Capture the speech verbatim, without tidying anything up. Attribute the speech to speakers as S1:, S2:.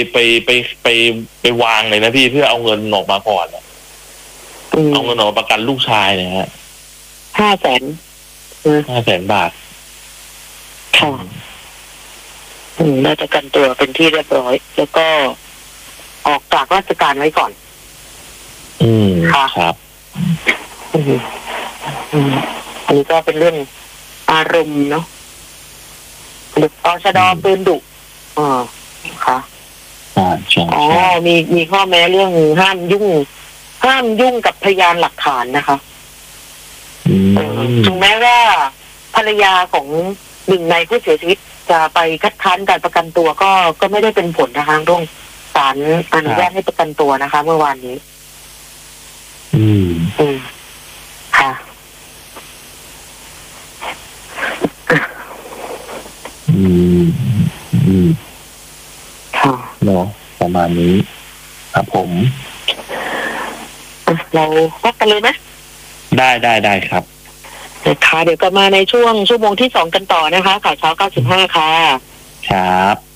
S1: ไปไปไปไปวางเลยนะพี่เพื่อเอาเงินออกมาก่อนเอาเงินออกมาประกันลูกชายเนี่ยฮะ
S2: ห้าแสน
S1: ห้าแสนบาท
S2: ค่ะได้ประกันตัวเป็นที่เรียบร้อยแล้วก็ออกจากราชการไว้ก่อน
S1: อืมค่ะครับ
S2: อืมอืมอันนี้ก็เป็นเรื่องอารมณ์เนาะเด็กอชดปืนดุอ๋อค่ะ
S1: อ่าใช่
S2: อ๋อมีมีข้อแม้เรื่องห้ามยุ่งห้ามยุ่งกับพยานหลักฐานนะคะถึงแม้ว่าภรรยาของหนึ่งในผู้เสียชีวิตจะไปคัดค้านการประกันตัวก็ก็ไม่ได้เป็นผลนะคะตรงศาลอนุญาตให้ประกันตัวนะคะเมื่อวานนี้
S1: อืม
S2: อืมค่ะ
S1: อืมอืม
S2: ค่ะ
S1: เนาะประมาณนี้ครับผม
S2: เราพักกันเลยไหม
S1: ได้ได้ได้ครับ
S2: นะคะเดี๋ยวกลับมาในช่วงชั่วโมงที่สองกันต่อนะคะข่าวเช้าเก้าสิบห้าค่ะ
S1: ครับ